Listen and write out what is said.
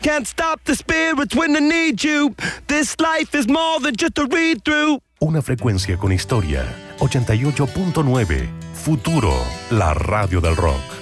Can't stop the spirits when I need you. This life is more than just a read-through. Una frecuencia con historia. 88.9. Futuro, la radio del rock.